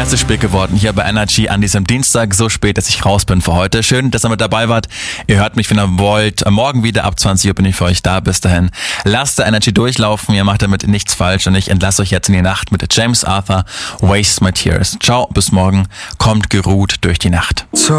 Es ist spät geworden hier bei Energy an diesem Dienstag, so spät, dass ich raus bin für heute. Schön, dass ihr mit dabei wart. Ihr hört mich, wenn ihr wollt. Morgen wieder ab 20 Uhr bin ich für euch da. Bis dahin, lasst der Energy durchlaufen. Ihr macht damit nichts falsch und ich entlasse euch jetzt in die Nacht mit James Arthur, Waste My Tears. Ciao, bis morgen. Kommt geruht durch die Nacht.